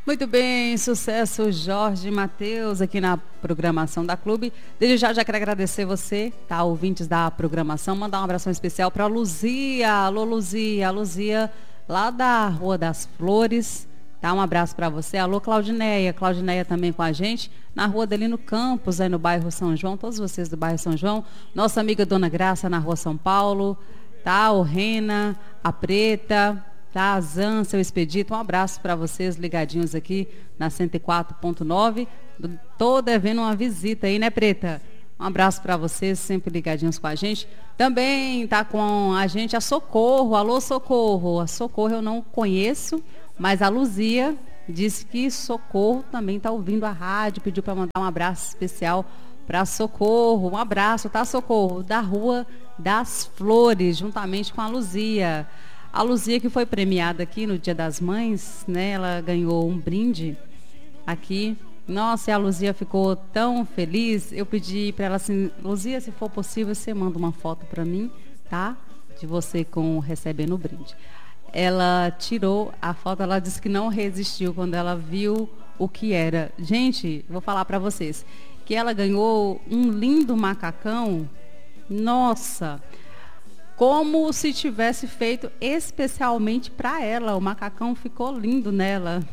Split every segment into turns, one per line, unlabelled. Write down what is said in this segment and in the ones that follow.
Muito bem, sucesso Jorge e Matheus aqui na programação da Clube. Desde já quero agradecer você, tá, ouvintes da programação, mandar um abração especial para Luzia. Alô, Luzia, a Luzia lá da Rua das Flores, tá? Um abraço para você. Alô, Claudineia também com a gente, na Rua Delino Campos, aí no bairro São João, todos vocês do bairro São João. Nossa amiga Dona Graça na Rua São Paulo, tá? O Rena, a Preta, tá, Zan, seu Expedito, um abraço para vocês ligadinhos aqui na 104.9. Tô devendo uma visita aí, né, Preta? Um abraço para vocês, sempre ligadinhos com a gente. Também tá com a gente a Socorro. Alô, Socorro. A Socorro eu não conheço, mas a Luzia disse que Socorro também tá ouvindo a rádio, pediu para mandar um abraço especial para Socorro. Um abraço, tá, Socorro? Da Rua das Flores, juntamente com a Luzia. A Luzia que foi premiada aqui no Dia das Mães, né? Ela ganhou um brinde aqui. Nossa, e a Luzia ficou tão feliz. Eu pedi para ela assim, Luzia, se for possível, você manda uma foto para mim, tá? De você recebendo o brinde. Ela tirou a foto, ela disse que não resistiu quando ela viu o que era. Gente, vou falar para vocês, que ela ganhou um lindo macacão. Nossa, como se tivesse feito especialmente para ela. O macacão ficou lindo nela.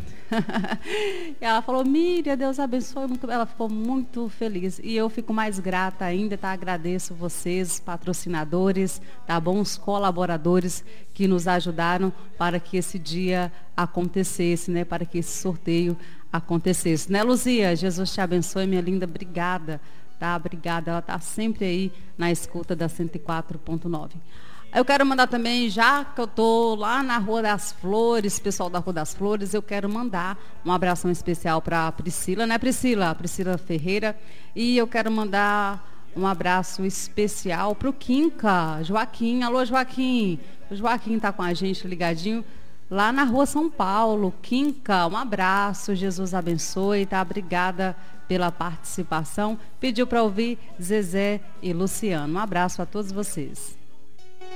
E ela falou, Miriam, Deus abençoe muito. Ela ficou muito feliz. E eu fico mais grata ainda, tá? Agradeço vocês, patrocinadores, tá bom? Os colaboradores que nos ajudaram para que esse dia acontecesse, né? Para que esse sorteio acontecesse. Né, Luzia? Jesus te abençoe, minha linda. Obrigada. Tá, obrigada, ela está sempre aí na escuta da 104.9. Eu quero mandar também, já que eu estou lá na Rua das Flores, pessoal da Rua das Flores, eu quero mandar um abração especial para a Priscila, né, Priscila? Priscila Ferreira. E eu quero mandar um abraço especial para o Quinca, Joaquim. Alô, Joaquim. O Joaquim está com a gente ligadinho lá na Rua São Paulo. Quinca, um abraço, Jesus abençoe, tá? Obrigada pela participação. Pediu para ouvir Zezé e Luciano. Um abraço a todos vocês.